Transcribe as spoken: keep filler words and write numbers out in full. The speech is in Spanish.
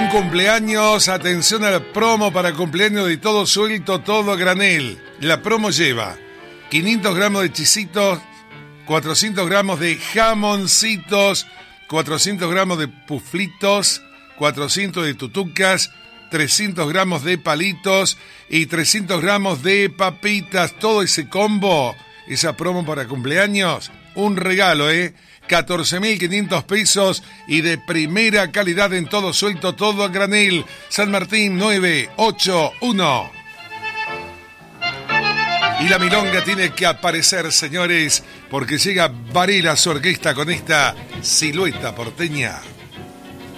cumpleaños, atención a la promo para cumpleaños de todo suelto, todo a granel. La promo lleva quinientos gramos de chisitos, cuatrocientos gramos de jamoncitos, cuatrocientos gramos de puflitos, cuatrocientos de tutucas, trescientos gramos de palitos y trescientos gramos de papitas. Todo ese combo, esa promo para cumpleaños, un regalo, ¿eh? catorce mil quinientos pesos y de primera calidad en todo suelto, todo a granel. San Martín nueve ocho uno. Y la milonga tiene que aparecer, señores, porque llega Varela su orquesta con esta silueta porteña.